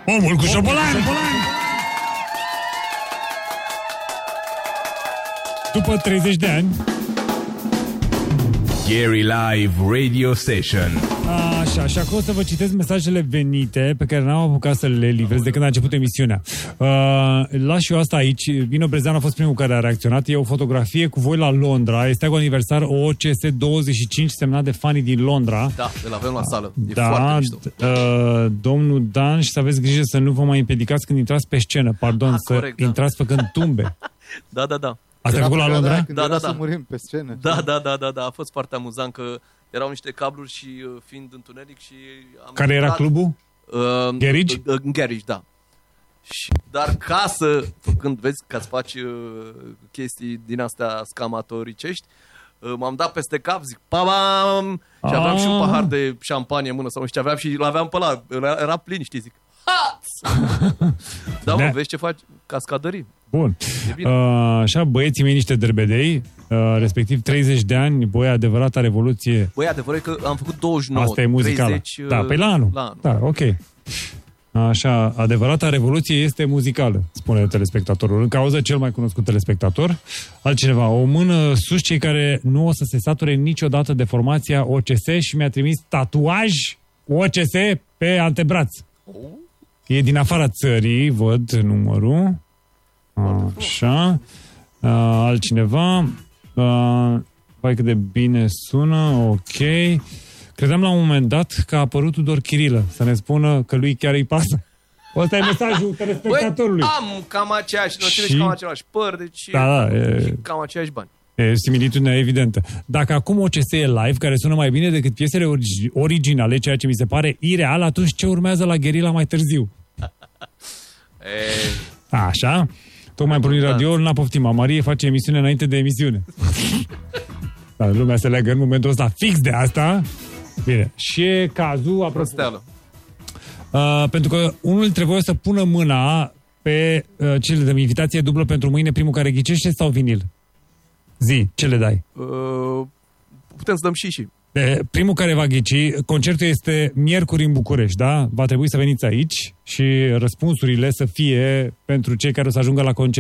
Omul cu șobolan! După 30 de ani. Gary Live Radio Station. Așa, și acum o să vă citesc mesajele venite pe care n-am apucat să le livrez de când a început emisiunea. Las și eu asta aici. Vino Brezeanu a fost primul care a reacționat. E o fotografie cu voi la Londra. Este cu aniversar OCS 25 semnat de fanii din Londra. Da, îl avem la sală. E foarte mișto. Domnul Dan, și să aveți grijă să nu vă mai împiedicați când intrați pe scenă. Pardon, corect, să intrați făcând tumbe. Da. Ați făcut la Londra? Da. Să murim pe scenă. Da. A fost foarte amuzant că erau niște cabluri și fiind întuneric și... Care era clubul? Garage? Garage, da. Dar ca să, când vezi că îți faci chestii din astea scamatoricești, m-am dat peste cap, zic, pam! Și aveam și un pahar de șampanie în mână sau nu știu ce aveam și l-aveam pe ăla, era plin, știi, zic, da, mă, vezi ce faci? Cascadării. Bun. Așa, băieții mei niște derbedei, respectiv 30 de ani, adevărata revoluție. Adevărat că am făcut 29, asta e muzicală. 30... Da, pe la anul. Da, ok. Așa, adevărata revoluție este muzicală, spune telespectatorul. În cauză cel mai cunoscut telespectator. Altcineva, o mână sus cei care nu o să se sature niciodată de formația OCS și mi-a trimis tatuaj OCS pe antebraț. E din afara țării, văd numărul. Așa. Altcineva. Vai cât de bine sună, ok. Credeam la un moment dat că a apărut Tudor Chirilă să ne spună că lui chiar îi pasă. Ăsta e mesajul telespectatorului. Am cam aceeași noțiune și cam același păr, deci și cam aceiași bani. E similitudinea evidentă. Dacă acum OCS e live, care sună mai bine decât piesele originale, ceea ce mi se pare ireal, atunci ce urmează la Guerilla mai târziu? Așa. Tocmai pornit radio, n-a poftit. Marie face emisiune înainte de emisiune. Da, lumea se leagă în momentul ăsta fix de asta. Bine. Și e cazul, apropo. Pentru că unul trebuie să pună mâna pe cele de invitație dublă pentru mâine, primul care ghicește sau vinil? Zi, ce le dai? Putem să dăm și. Primul care va ghici, concertul este miercuri în București, da? Va trebui să veniți aici și răspunsurile să fie pentru cei care o să ajungă la concert.